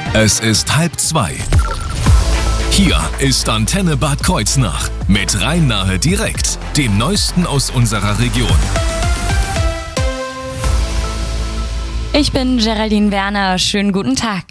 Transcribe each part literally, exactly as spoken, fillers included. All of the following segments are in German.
Es ist halb zwei. Hier ist Antenne Bad Kreuznach mit Rhein-Nahe direkt, dem Neuesten aus unserer Region. Ich bin Geraldine Werner, schönen guten Tag.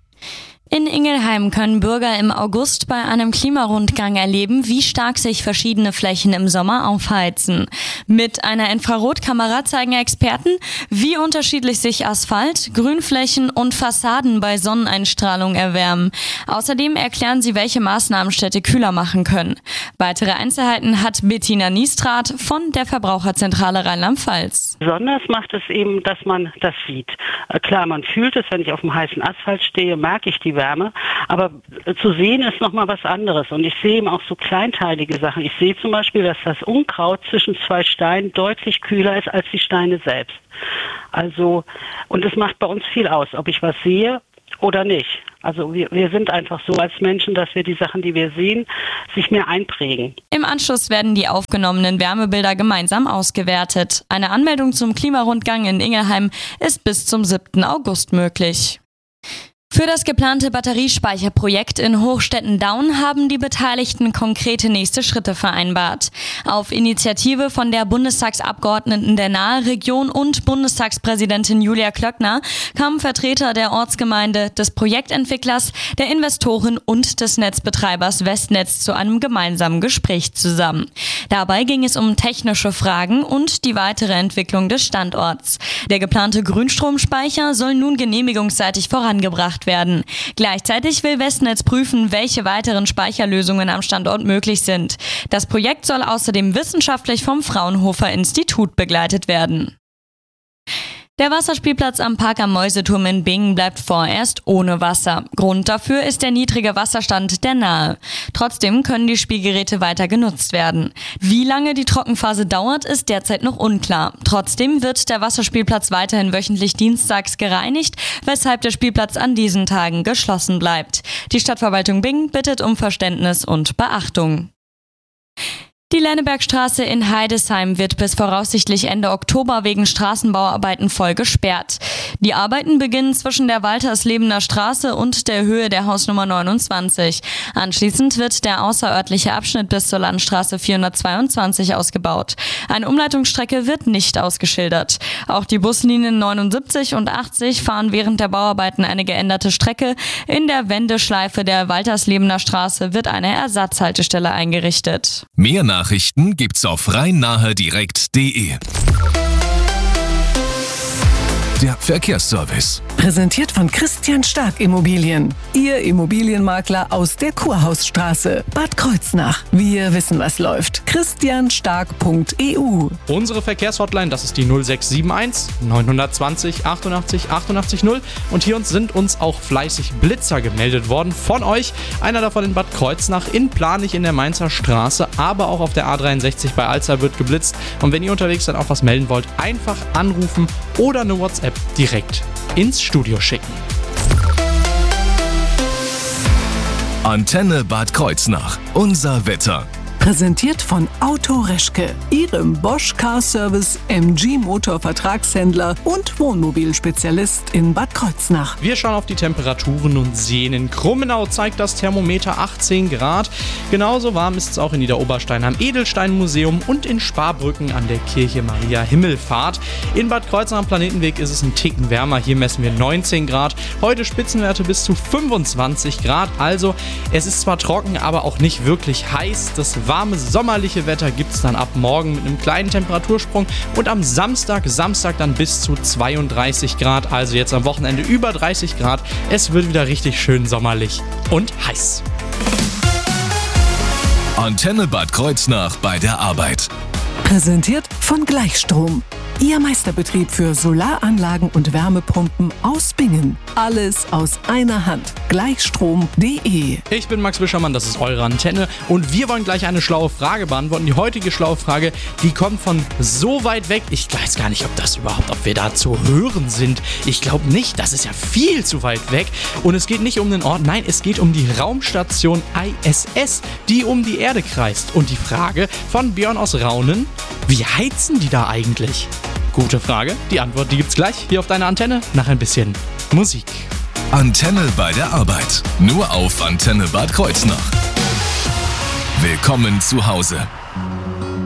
In Ingelheim können Bürger im August bei einem Klimarundgang erleben, wie stark sich verschiedene Flächen im Sommer aufheizen. Mit einer Infrarotkamera zeigen Experten, wie unterschiedlich sich Asphalt, Grünflächen und Fassaden bei Sonneneinstrahlung erwärmen. Außerdem erklären sie, welche Maßnahmen Städte kühler machen können. Weitere Einzelheiten hat Bettina Niestrat von der Verbraucherzentrale Rheinland-Pfalz. Besonders macht es eben, dass man das sieht. Klar, man fühlt es, wenn ich auf dem heißen Asphalt stehe, merke ich die Wärme, aber zu sehen ist nochmal was anderes und ich sehe eben auch so kleinteilige Sachen. Ich sehe zum Beispiel, dass das Unkraut zwischen zwei Steinen deutlich kühler ist als die Steine selbst. Also, und es macht bei uns viel aus, ob ich was sehe oder nicht. Also wir, wir sind einfach so als Menschen, dass wir die Sachen, die wir sehen, sich mehr einprägen. Im Anschluss werden die aufgenommenen Wärmebilder gemeinsam ausgewertet. Eine Anmeldung zum Klimarundgang in Ingelheim ist bis zum siebten August möglich. Für das geplante Batteriespeicherprojekt in Hochstetten-Daun haben die Beteiligten konkrete nächste Schritte vereinbart. Auf Initiative von der Bundestagsabgeordneten der Nahe-Region und Bundestagspräsidentin Julia Klöckner kamen Vertreter der Ortsgemeinde, des Projektentwicklers, der Investoren und des Netzbetreibers Westnetz zu einem gemeinsamen Gespräch zusammen. Dabei ging es um technische Fragen und die weitere Entwicklung des Standorts. Der geplante Grünstromspeicher soll nun genehmigungsseitig vorangebracht werden. Gleichzeitig will Westnetz prüfen, welche weiteren Speicherlösungen am Standort möglich sind. Das Projekt soll außerdem wissenschaftlich vom Fraunhofer Institut begleitet werden. Der Wasserspielplatz am Park am Mäuseturm in Bingen bleibt vorerst ohne Wasser. Grund dafür ist der niedrige Wasserstand der Nahe. Trotzdem können die Spielgeräte weiter genutzt werden. Wie lange die Trockenphase dauert, ist derzeit noch unklar. Trotzdem wird der Wasserspielplatz weiterhin wöchentlich dienstags gereinigt, weshalb der Spielplatz an diesen Tagen geschlossen bleibt. Die Stadtverwaltung Bingen bittet um Verständnis und Beachtung. Die Lennebergstraße in Heidesheim wird bis voraussichtlich Ende Oktober wegen Straßenbauarbeiten voll gesperrt. Die Arbeiten beginnen zwischen der Walterslebener Straße und der Höhe der Hausnummer neunundzwanzig. Anschließend wird der außerörtliche Abschnitt bis zur Landstraße vierhundertzweiundzwanzig ausgebaut. Eine Umleitungsstrecke wird nicht ausgeschildert. Auch die Buslinien neunundsiebzig und achtzig fahren während der Bauarbeiten eine geänderte Strecke. In der Wendeschleife der Walterslebener Straße wird eine Ersatzhaltestelle eingerichtet. Mehr Nachrichten gibt's auf rhein-nahe direkt punkt de. Der Verkehrsservice. Präsentiert von Christian Stark Immobilien. Ihr Immobilienmakler aus der Kurhausstraße, Bad Kreuznach. Wir wissen, was läuft. christian stark punkt e u. Unsere Verkehrshotline, das ist die null sechs sieben eins neun zwei null achtundachtzig achtundachtzig null. Und hier sind uns auch fleißig Blitzer gemeldet worden von euch. Einer davon in Bad Kreuznach, in Planich in der Mainzer Straße, aber auch auf der A dreiundsechzig bei Alzer wird geblitzt. Und wenn ihr unterwegs dann auch was melden wollt, einfach anrufen oder eine WhatsApp direkt ins Studio schicken. Antenne Bad Kreuznach. Unser Wetter. Präsentiert von Auto Reschke, Ihrem Bosch Car Service M G Motor Vertragshändler und Wohnmobilspezialist in Bad Kreuznach. Wir schauen auf die Temperaturen und sehen, in Krummenau zeigt das Thermometer achtzehn Grad. Genauso warm ist es auch in Niederoberstein am Edelsteinmuseum und in Sparbrücken an der Kirche Maria Himmelfahrt. In Bad Kreuznach am Planetenweg ist es ein Ticken wärmer. Hier messen wir neunzehn Grad. Heute Spitzenwerte bis zu fünfundzwanzig Grad. Also es ist zwar trocken, aber auch nicht wirklich heiß. Das warmes sommerliche Wetter gibt es dann ab morgen mit einem kleinen Temperatursprung und am Samstag, Samstag dann bis zu zweiunddreißig Grad, also jetzt am Wochenende über dreißig Grad. Es wird wieder richtig schön sommerlich und heiß. Antenne Bad Kreuznach bei der Arbeit. Präsentiert von Gleichstrom. Ihr Meisterbetrieb für Solaranlagen und Wärmepumpen aus Bingen. Alles aus einer Hand. Gleichstrom punkt de. Ich bin Max Wischermann, das ist eure Antenne und wir wollen gleich eine schlaue Frage beantworten. Die heutige schlaue Frage, die kommt von so weit weg. Ich weiß gar nicht, ob das überhaupt, ob wir da zu hören sind. Ich glaube nicht, das ist ja viel zu weit weg. Und es geht nicht um den Ort, nein, es geht um die Raumstation I S S, die um die Erde kreist. Und die Frage von Björn aus Raunen, wie heizen die da eigentlich? Gute Frage. Die Antwort, die gibt's gleich hier auf deiner Antenne nach ein bisschen Musik. Antenne bei der Arbeit. Nur auf Antenne Bad Kreuznach. Willkommen zu Hause.